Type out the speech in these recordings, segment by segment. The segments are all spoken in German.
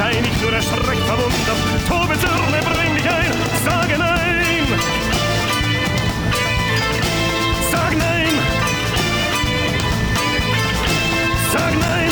Sei nicht nur erschreckt, verwundert, tobe Zürne, bring dich ein, sage nein! Sag nein! Sag nein!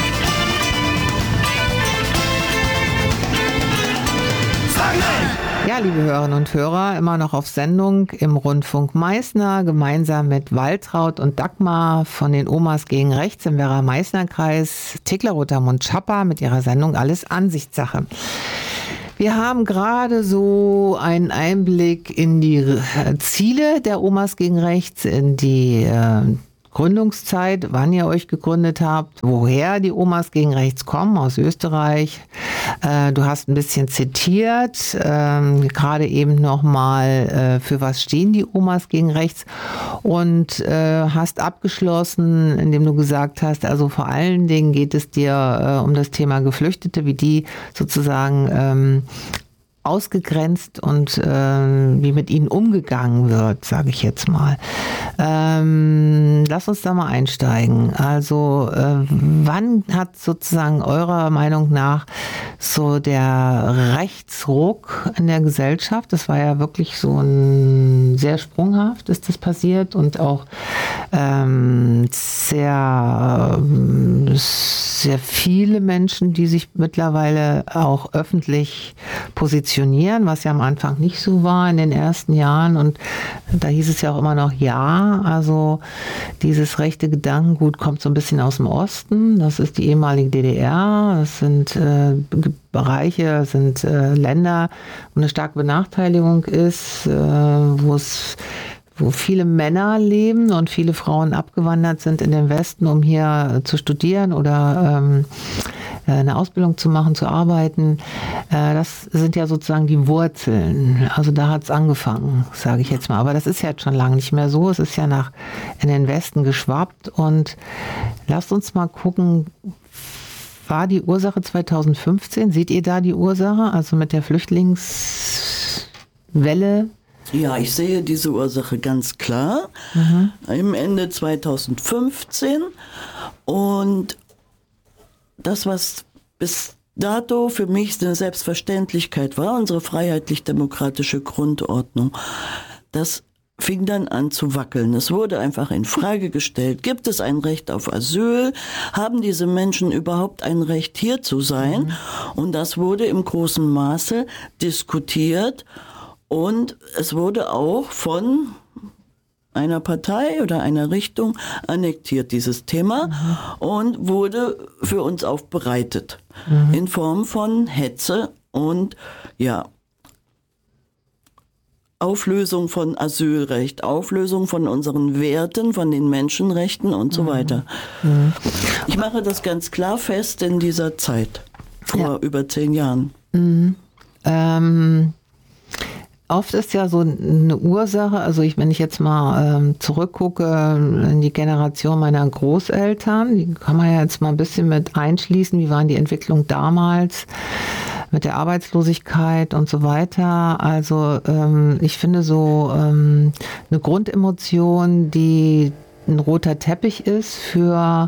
Sag nein! Ja, liebe Hörerinnen und Hörer, immer noch auf Sendung im Rundfunk Meißner, gemeinsam mit Waltraud und Dagmar von den Omas gegen Rechts im Werra-Meißner-Kreis, Thekla Rotermund-Schapper mit ihrer Sendung Alles Ansichtssache. Wir haben gerade so einen Einblick in die Ziele der Omas gegen Rechts, in die Gründungszeit, wann ihr euch gegründet habt, woher die Omas gegen Rechts kommen, aus Österreich. Du hast ein bisschen zitiert, gerade eben nochmal, für was stehen die Omas gegen Rechts, und hast abgeschlossen, indem du gesagt hast, also vor allen Dingen geht es dir um das Thema Geflüchtete, wie die sozusagen ausgegrenzt und wie mit ihnen umgegangen wird, sage ich jetzt mal. Lass uns da mal einsteigen. Also wann hat sozusagen eurer Meinung nach so der Rechtsruck in der Gesellschaft, das war ja wirklich so ein sehr sprunghaft, ist das passiert, und auch sehr viele Menschen, die sich mittlerweile auch öffentlich positionieren, was ja am Anfang nicht so war in den ersten Jahren, und da hieß es ja auch immer noch ja, also dieses rechte Gedankengut kommt so ein bisschen aus dem Osten, das ist die ehemalige DDR, das sind Bereiche, das sind Länder, wo eine starke Benachteiligung ist, wo viele Männer leben und viele Frauen abgewandert sind in den Westen, um hier zu studieren oder eine Ausbildung zu machen, zu arbeiten. Das sind ja sozusagen die Wurzeln. Also da hat es angefangen, sage ich jetzt mal. Aber das ist ja jetzt schon lange nicht mehr so. Es ist ja in den Westen geschwappt. Und lasst uns mal gucken, war die Ursache 2015? Seht ihr da die Ursache? Also mit der Flüchtlingswelle? Ja, ich sehe diese Ursache ganz klar. Im Ende 2015. Und das, was bis dato für mich eine Selbstverständlichkeit war, unsere freiheitlich-demokratische Grundordnung, das fing dann an zu wackeln. Es wurde einfach in Frage gestellt, gibt es ein Recht auf Asyl? Haben diese Menschen überhaupt ein Recht, hier zu sein? Und das wurde im großen Maße diskutiert, und es wurde auch von einer Partei oder einer Richtung annektiert, dieses Thema, und wurde für uns aufbereitet in Form von Hetze und Auflösung von Asylrecht, Auflösung von unseren Werten, von den Menschenrechten und so weiter. Ich mache das ganz klar fest in dieser Zeit, vor über 10 Jahren. Oft ist ja so eine Ursache, also wenn ich jetzt mal zurückgucke in die Generation meiner Großeltern, die kann man ja jetzt mal ein bisschen mit einschließen, wie waren die Entwicklung damals mit der Arbeitslosigkeit und so weiter. Also ich finde so eine Grundemotion, die ein roter Teppich ist für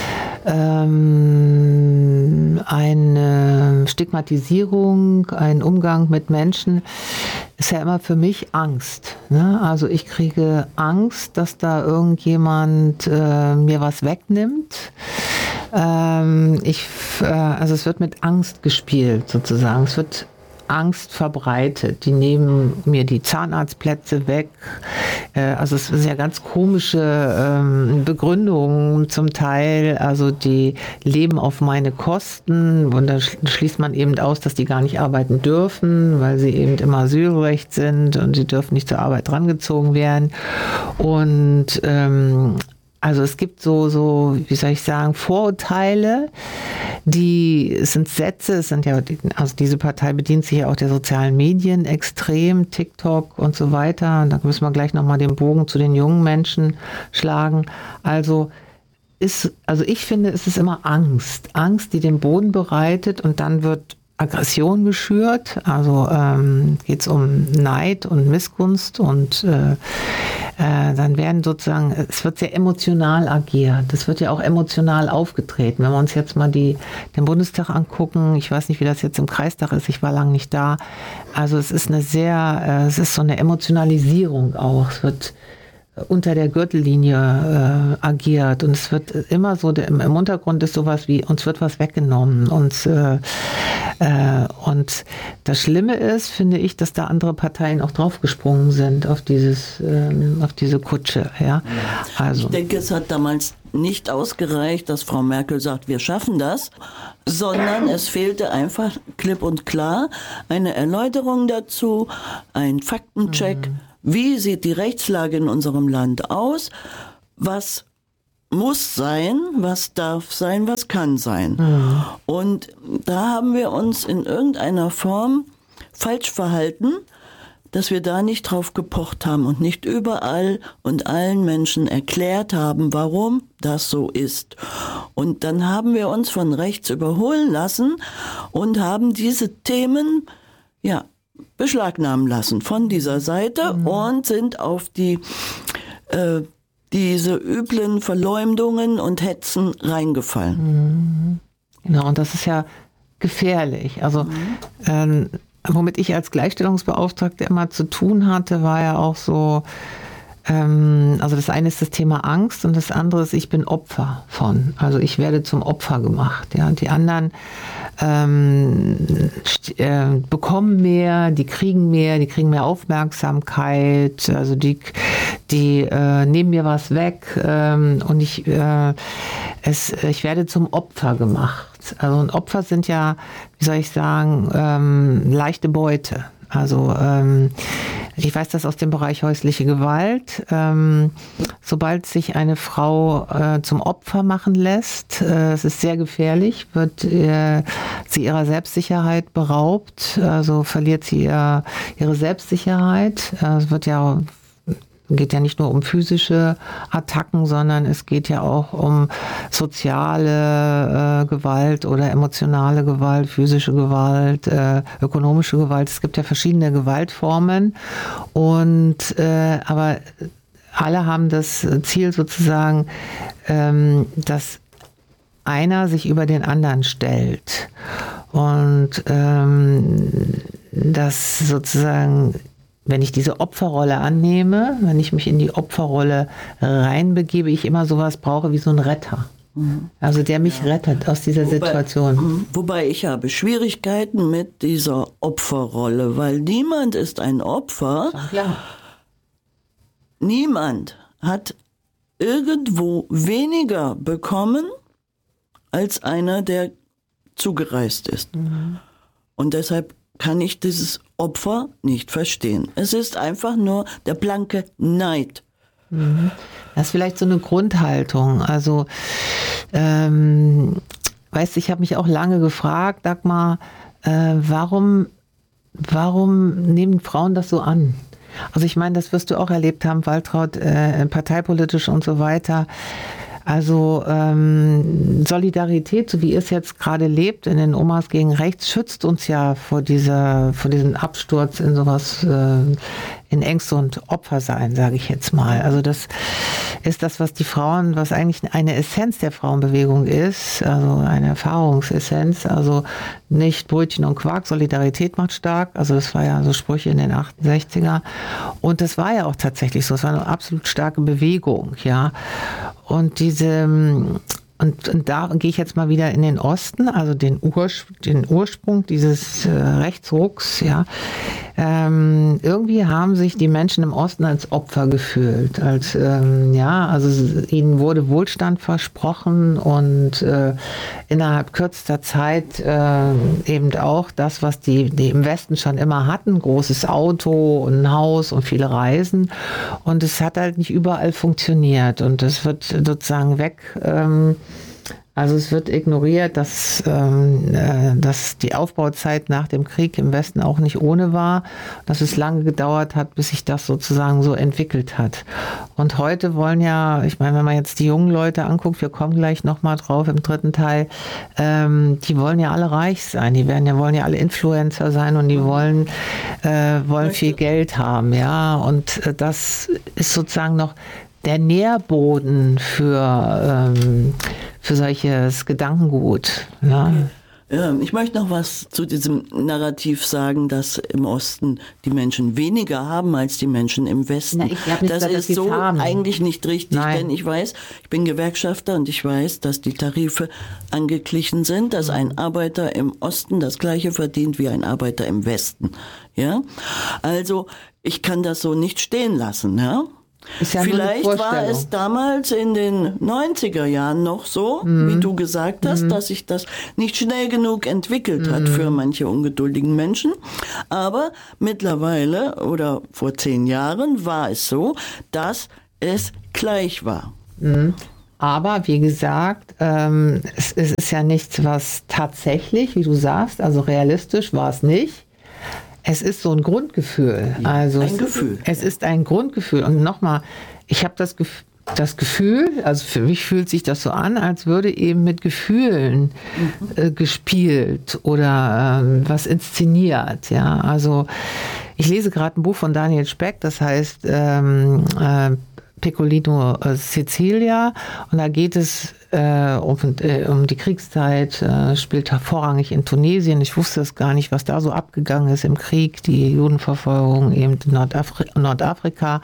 eine Stigmatisierung, einen Umgang mit Menschen, ist ja immer für mich Angst. Ne? Also ich kriege Angst, dass da irgendjemand mir was wegnimmt. Also es wird mit Angst gespielt sozusagen. Es wird Angst verbreitet. Die nehmen mir die Zahnarztplätze weg. Also es sind ja ganz komische Begründungen zum Teil. Also die leben auf meine Kosten, und da schließt man eben aus, dass die gar nicht arbeiten dürfen, weil sie eben im Asylrecht sind und sie dürfen nicht zur Arbeit drangezogen werden. Und also es gibt so, wie soll ich sagen, Vorurteile, es sind Sätze, also diese Partei bedient sich ja auch der sozialen Medien extrem, TikTok und so weiter. Und da müssen wir gleich nochmal den Bogen zu den jungen Menschen schlagen. Also ich finde, es ist immer Angst, die den Boden bereitet, und dann wird Aggression geschürt, also geht es um Neid und Missgunst und dann werden sozusagen, es wird sehr emotional agiert, es wird ja auch emotional aufgetreten. Wenn wir uns jetzt mal den Bundestag angucken, ich weiß nicht, wie das jetzt im Kreistag ist, ich war lange nicht da, also es ist es ist so eine Emotionalisierung auch, es wird unter der Gürtellinie agiert und es wird immer so, im Untergrund ist sowas wie, uns wird was weggenommen und das Schlimme ist, finde ich, dass da andere Parteien auch draufgesprungen sind auf diese Kutsche. Ja? Also. Ich denke, es hat damals nicht ausgereicht, dass Frau Merkel sagt, wir schaffen das, sondern es fehlte einfach klipp und klar eine Erläuterung dazu, ein Faktencheck. Wie sieht die Rechtslage in unserem Land aus? Was muss sein, was darf sein, was kann sein? Und da haben wir uns in irgendeiner Form falsch verhalten, dass wir da nicht drauf gepocht haben und nicht überall und allen Menschen erklärt haben, warum das so ist. Und dann haben wir uns von rechts überholen lassen und haben diese Themen, beschlagnahmen lassen von dieser Seite und sind auf diese üblen Verleumdungen und Hetzen reingefallen. Genau, und das ist ja gefährlich. Also womit ich als Gleichstellungsbeauftragte immer zu tun hatte, war ja auch so, also das eine ist das Thema Angst und das andere ist, ich bin Opfer von. Also ich werde zum Opfer gemacht. Ja. Die anderen bekommen mehr, die kriegen mehr Aufmerksamkeit, also die nehmen mir was weg und ich werde zum Opfer gemacht. Also und Opfer sind ja, wie soll ich sagen, leichte Beute. Also ich weiß das aus dem Bereich häusliche Gewalt. Sobald sich eine Frau zum Opfer machen lässt, es ist sehr gefährlich, wird sie ihrer Selbstsicherheit beraubt, also verliert sie ihre Selbstsicherheit. Es geht ja nicht nur um physische Attacken, sondern es geht ja auch um soziale Gewalt oder emotionale Gewalt, physische Gewalt, ökonomische Gewalt. Es gibt ja verschiedene Gewaltformen und aber alle haben das Ziel sozusagen, dass einer sich über den anderen stellt und dass sozusagen, wenn ich diese Opferrolle annehme, wenn ich mich in die Opferrolle reinbegebe, ich immer sowas brauche wie so einen Retter. Also der mich rettet aus dieser Situation. Wobei ich habe Schwierigkeiten mit dieser Opferrolle, weil niemand ist ein Opfer. Klar. Niemand hat irgendwo weniger bekommen als einer, der zugereist ist. Und deshalb kann ich dieses Opfer nicht verstehen. Es ist einfach nur der blanke Neid. Das ist vielleicht so eine Grundhaltung. Also, weißt du, ich habe mich auch lange gefragt, Dagmar, warum nehmen Frauen das so an? Also ich meine, das wirst du auch erlebt haben, Waltraud, parteipolitisch und so weiter. Also Solidarität, so wie ihr es jetzt gerade lebt, in den Omas gegen Rechts, schützt uns ja vor diesem Absturz in sowas, in Ängste und Opfersein, sage ich jetzt mal. Also das ist das, was eigentlich eine Essenz der Frauenbewegung ist, also eine Erfahrungsessenz, also nicht Brötchen und Quark, Solidarität macht stark, also das war ja so Sprüche in den 68er und das war ja auch tatsächlich so, es war eine absolut starke Bewegung, ja. Und und da gehe ich jetzt mal wieder in den Osten, also den Ursprung dieses Rechtsrucks, ja. Irgendwie haben sich die Menschen im Osten als Opfer gefühlt, also ihnen wurde Wohlstand versprochen und innerhalb kürzester Zeit eben auch das, was die im Westen schon immer hatten, großes Auto und ein Haus und viele Reisen, und es hat halt nicht überall funktioniert und es wird sozusagen Also es wird ignoriert, dass die Aufbauzeit nach dem Krieg im Westen auch nicht ohne war, dass es lange gedauert hat, bis sich das sozusagen so entwickelt hat. Und heute wollen ja, ich meine, wenn man jetzt die jungen Leute anguckt, wir kommen gleich nochmal drauf im dritten Teil, die wollen ja alle reich sein, wollen ja alle Influencer sein und die wollen viel Geld haben, ja. Und das ist sozusagen noch der Nährboden für solches Gedankengut. Ja. Ja, ich möchte noch was zu diesem Narrativ sagen, dass im Osten die Menschen weniger haben als die Menschen im Westen. Na, ich glaub nicht, das dass ist sie so haben. eigentlich nicht richtig, Nein. denn ich bin Gewerkschafter und ich weiß, dass die Tarife angeglichen sind, dass ein Arbeiter im Osten das Gleiche verdient wie ein Arbeiter im Westen. Ja, also ich kann das so nicht stehen lassen, ja. Ist ja Vielleicht nur eine war Vorstellung. es damals in den 90er Jahren noch so, wie du gesagt hast, dass sich das nicht schnell genug entwickelt hat für manche ungeduldigen Menschen. Aber mittlerweile oder vor 10 Jahren war es so, dass es gleich war. Aber wie gesagt, es ist ja nichts, was tatsächlich, wie du sagst, also realistisch war es nicht. Es ist so ein Grundgefühl. Also ein Gefühl. Es ist ein Grundgefühl. Und nochmal, ich habe das Gefühl, also für mich fühlt sich das so an, als würde eben mit Gefühlen gespielt oder was inszeniert. Ja, also ich lese gerade ein Buch von Daniel Speck, das heißt Piccolino Sicilia, und da geht es um die Kriegszeit, spielt vorrangig in Tunesien. Ich wusste es gar nicht, was da so abgegangen ist im Krieg, die Judenverfolgung eben in Nordafrika.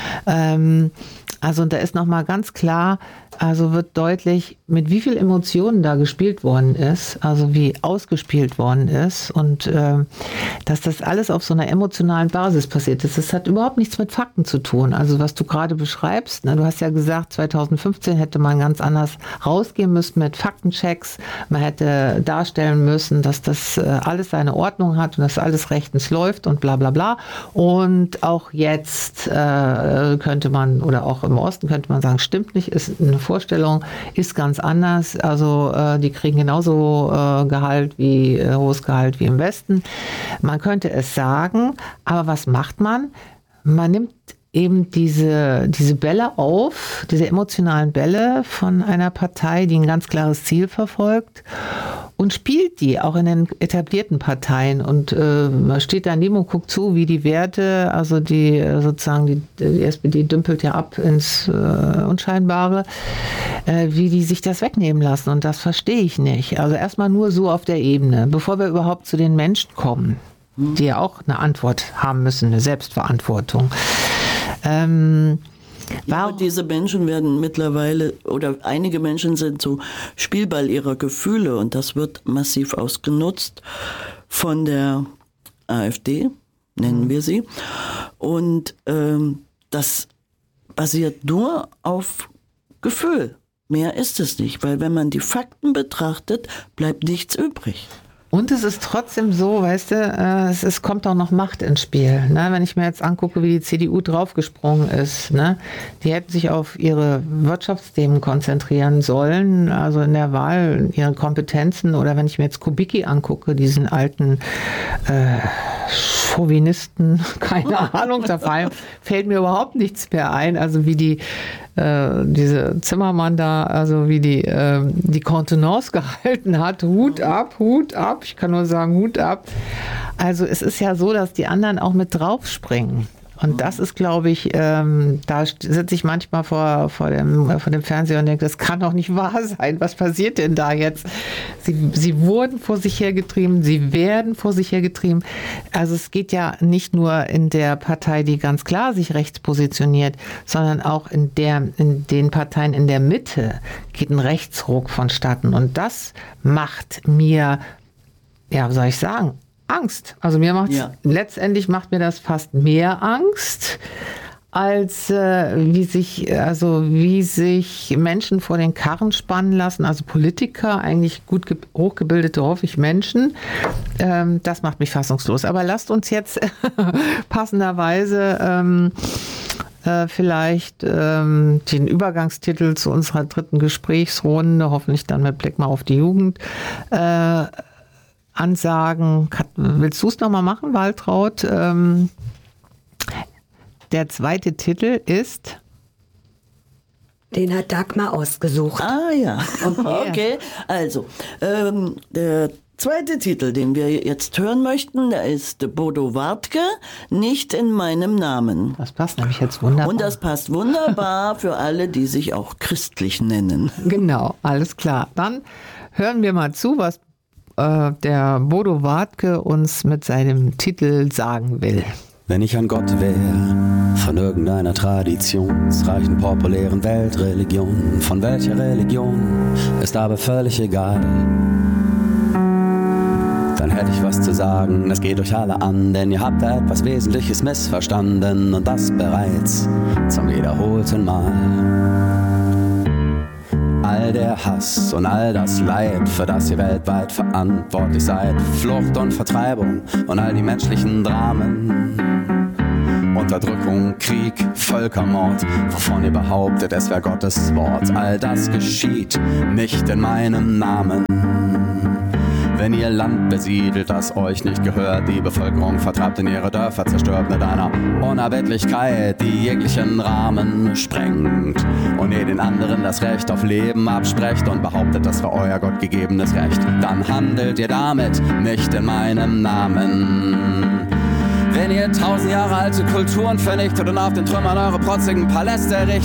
Also da ist nochmal ganz klar, also wird deutlich, mit wie viel Emotionen da gespielt worden ist, also wie ausgespielt worden ist und dass das alles auf so einer emotionalen Basis passiert ist. Das hat überhaupt nichts mit Fakten zu tun. Also was du gerade beschreibst, ne, du hast ja gesagt, 2015 hätte man ganz anders rausgehen müssen mit Faktenchecks. Man hätte darstellen müssen, dass das alles seine Ordnung hat und dass alles rechtens läuft und bla bla bla. Und auch jetzt könnte man, oder auch im Osten könnte man sagen, stimmt nicht, ist eine Vorstellung, ist ganz anders. Also die kriegen genauso hohes Gehalt wie im Westen. Man könnte es sagen, aber was macht man? Man nimmt eben diese Bälle auf, diese emotionalen Bälle von einer Partei, die ein ganz klares Ziel verfolgt und spielt die auch in den etablierten Parteien und man steht daneben und guckt zu, wie die Werte, also die SPD dümpelt ja ab ins Unscheinbare, wie die sich das wegnehmen lassen, und das verstehe ich nicht. Also erstmal nur so auf der Ebene, bevor wir überhaupt zu den Menschen kommen, die ja auch eine Antwort haben müssen, eine Selbstverantwortung. Ja, diese Menschen werden mittlerweile, oder einige Menschen sind so Spielball ihrer Gefühle, und das wird massiv ausgenutzt von der AfD, nennen wir sie. Und das basiert nur auf Gefühl. Mehr ist es nicht, weil wenn man die Fakten betrachtet, bleibt nichts übrig. Und es ist trotzdem so, weißt du, es kommt auch noch Macht ins Spiel. Ne? Wenn ich mir jetzt angucke, wie die CDU draufgesprungen ist, ne? Die hätten sich auf ihre Wirtschaftsthemen konzentrieren sollen, also in der Wahl ihre Kompetenzen. Oder wenn ich mir jetzt Kubicki angucke, diesen alten Chauvinisten, keine Ahnung, da fällt mir überhaupt nichts mehr ein. Also wie diese Zimmermann da, also wie die Kontenance gehalten hat. Hut ab. Ich kann nur sagen, Hut ab. Also es ist ja so, dass die anderen auch mit draufspringen. Und das ist, glaube ich, da sitze ich manchmal vor dem Fernseher und denke, das kann doch nicht wahr sein. Was passiert denn da jetzt? Sie wurden vor sich hergetrieben, sie werden vor sich hergetrieben. Also es geht ja nicht nur in der Partei, die ganz klar sich rechts positioniert, sondern auch in den Parteien in der Mitte geht ein Rechtsruck vonstatten. Und das macht mir, ja, wie soll ich sagen, Angst. Also letztendlich macht mir das fast mehr Angst, als wie sich Menschen vor den Karren spannen lassen, also Politiker, eigentlich gut hochgebildete, hoffe ich, Menschen. Das macht mich fassungslos. Aber lasst uns jetzt passenderweise vielleicht den Übergangstitel zu unserer dritten Gesprächsrunde, hoffentlich dann mit Blick mal auf die Jugend, ansagen. Willst du es nochmal machen, Waltraud? Der zweite Titel ist... Den hat Dagmar ausgesucht. Ah ja, okay. Also, der zweite Titel, den wir jetzt hören möchten, der ist Bodo Wartke, Nicht in meinem Namen. Das passt nämlich jetzt wunderbar. Und das passt wunderbar für alle, die sich auch christlich nennen. Genau, alles klar. Dann hören wir mal zu, was der Bodo Wartke uns mit seinem Titel sagen will. Wenn ich an Gott wäre, von irgendeiner traditionsreichen populären Weltreligion, von welcher Religion, ist aber völlig egal. Dann hätte ich was zu sagen, das geht euch alle an, denn ihr habt da etwas Wesentliches missverstanden und das bereits zum wiederholten Mal. All der Hass und all das Leid, für das ihr weltweit verantwortlich seid, Flucht und Vertreibung und all die menschlichen Dramen, Unterdrückung, Krieg, Völkermord, wovon ihr behauptet, es wäre Gottes Wort, all das geschieht nicht in meinem Namen. Wenn ihr Land besiedelt, das euch nicht gehört, die Bevölkerung vertreibt in ihre Dörfer, zerstört mit einer Unerbittlichkeit, die jeglichen Rahmen sprengt. Und ihr den anderen das Recht auf Leben absprecht und behauptet, das war euer gottgegebenes Recht, dann handelt ihr damit nicht in meinem Namen. Wenn ihr 1000 Jahre alte Kulturen vernichtet und auf den Trümmern eure protzigen Paläste errichtet,